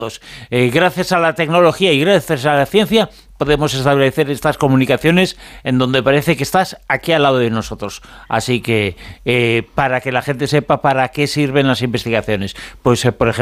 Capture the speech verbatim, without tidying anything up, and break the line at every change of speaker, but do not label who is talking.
Eh, gracias a la tecnología y gracias a la ciencia podemos establecer estas comunicaciones en donde parece que estás aquí al lado de nosotros. Así que eh, para que la gente sepa para qué sirven las investigaciones, pues eh, por ejemplo